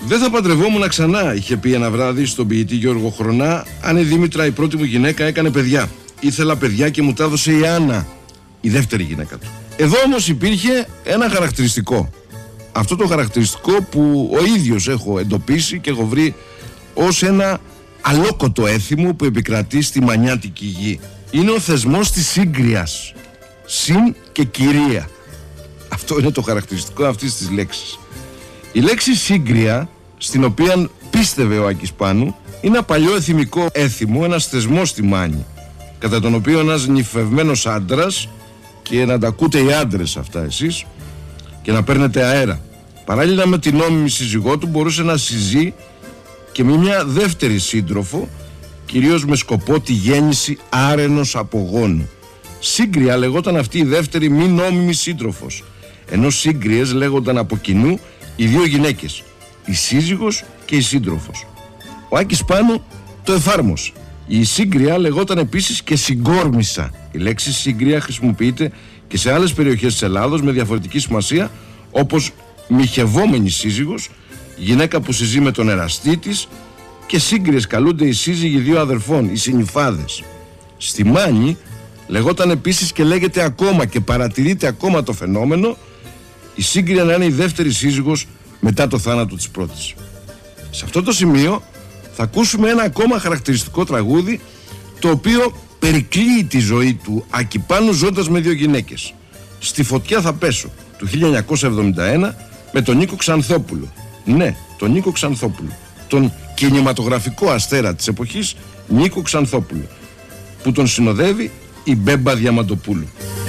«Δεν θα παντρευόμουν ξανά», είχε πει ένα βράδυ στον ποιητή Γιώργο Χρονά, «αν η Δήμητρα, η πρώτη μου γυναίκα, έκανε παιδιά. Ήθελα παιδιά και μου τα έδωσε η Άννα, η δεύτερη γυναίκα του». Εδώ όμως υπήρχε ένα χαρακτηριστικό. Αυτό το χαρακτηριστικό που ο ίδιος έχω εντοπίσει και έχω βρει ως ένα αλόκοτο έθιμο που επικρατεί στη μανιάτικη γη. Είναι ο θεσμός της σύγκριας. Συν και κυρία. Αυτό είναι το χαρακτηριστικό αυτής της λέξης. Η λέξη σύγκρια, στην οποία πίστευε ο Άκης Πάνου, είναι ένα παλιό εθιμικό έθιμο, ένας θεσμός στη Μάνη, κατά τον οποίο ένας νυφευμένος άντρας, και να τα ακούτε οι άντρες αυτά εσείς και να παίρνετε αέρα, παράλληλα με την νόμιμη σύζυγό του, μπορούσε να συζεί και με μια δεύτερη σύντροφο, κυρίως με σκοπό τη γέννηση άρενος απογόνου. Σύγκρια λεγόταν αυτή η δεύτερη μη νόμιμη σύντροφος, ενώ σύγκριες λέγονταν από κοινού οι δύο γυναίκες, η σύζυγος και η σύντροφος. Ο Άκης Πάνου το εφάρμοσε. Η σύγκρια λεγόταν επίσης και συγκόρμησα. Η λέξη σύγκρια χρησιμοποιείται και σε άλλες περιοχές της Ελλάδος με διαφορετική σημασία, όπως μοιχευόμενη σύζυγος, γυναίκα που συζεί με τον εραστή της, και σύγκριες καλούνται οι σύζυγοι δύο αδερφών, οι συνυφάδες. Στη Μάνη λεγόταν επίσης και λέγεται ακόμα και παρατηρείται ακόμα το φαινόμενο η σύγκρια να είναι η δεύτερη σύζυγος μετά το θάνατο της πρώτης. Σε αυτό το σημείο θα ακούσουμε ένα ακόμα χαρακτηριστικό τραγούδι, το οποίο περικλείει τη ζωή του Άκη Πάνου ζώντας με δύο γυναίκες. «Στη φωτιά θα πέσω» του 1971 με τον Νίκο Ξανθόπουλο. Ναι, τον Νίκο Ξανθόπουλο, τον κινηματογραφικό αστέρα της εποχής Νίκο Ξανθόπουλο, που τον συνοδεύει η Μπέμπα Διαμαντοπούλου.